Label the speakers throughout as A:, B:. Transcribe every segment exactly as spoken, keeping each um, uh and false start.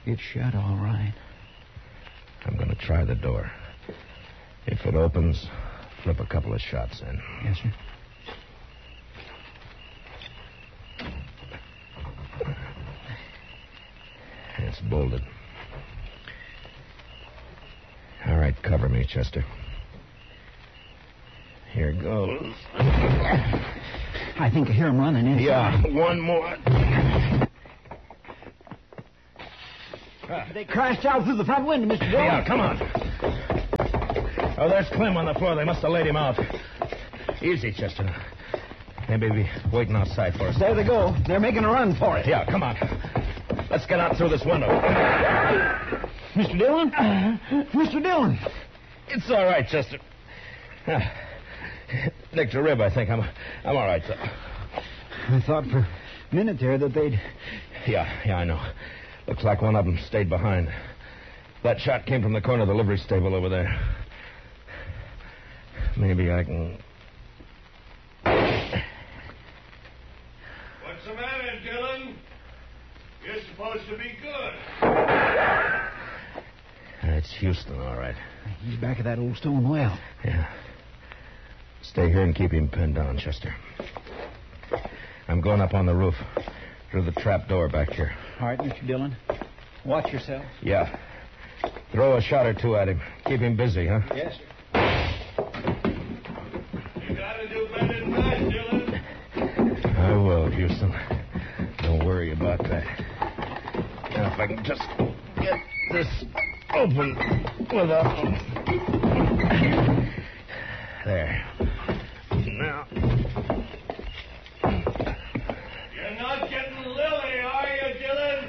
A: It's shut all right.
B: I'm going to try the door. If it opens, flip a couple of shots in.
A: Yes, sir.
B: It's bolted. All right, cover me, Chester. Here goes.
A: I think I hear him running inside.
B: Yeah, one more.
A: They crashed out through the front window, Mister Dillon.
B: Yeah, come on. Oh, there's Clem on the floor. They must have laid him out. Easy, Chester. They may be waiting outside for us.
A: There they go. They're making a run for it.
B: Yeah, come on. Let's get out through this window.
A: Mister Dillon? Mister Dillon.
B: It's all right, Chester. Nicked a rib, I think. I'm I'm all right, though.
A: I thought for a minute there that they'd...
B: Yeah, yeah, I know. Looks like one of them stayed behind. That shot came from the corner of the livery stable over there. Maybe I can...
C: What's the matter, Dillon? You're supposed to be good.
B: It's Houston, all right.
A: He's back at that old stone well.
B: Yeah. Stay here and keep him pinned down, Chester. I'm going up on the roof through the trap door back here.
A: All right, Mister Dillon. Watch yourself.
B: Yeah. Throw a shot or two at him. Keep him busy, huh?
A: Yes, sir.
C: You gotta do better than that, Dillon.
B: I will, Houston. Don't worry about that. Now, if I can just get this open without... There. Now...
C: You're not getting Lily, are you, Dillon?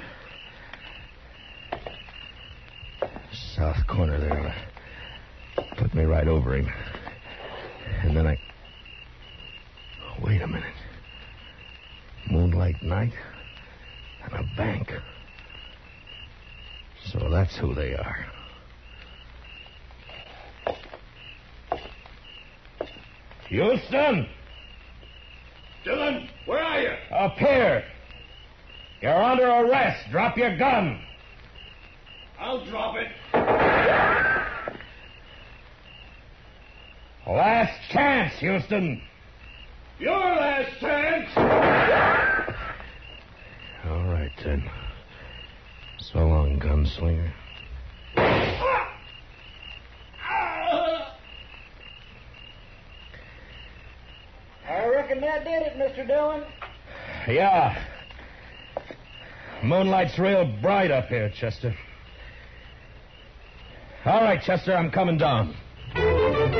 B: South corner there. Put me right over him. And then I... Wait a minute. Moonlight night and a bank. So that's who they are. Houston!
C: Dillon, where are you?
B: Up here. You're under arrest. Drop your gun.
C: I'll drop it.
B: Last chance, Houston.
C: Your last chance.
B: All right, then. So long, gunslinger.
A: I reckon that did it, Mister Dillon.
B: Yeah. Moonlight's real bright up here, Chester. All right, Chester, I'm coming down.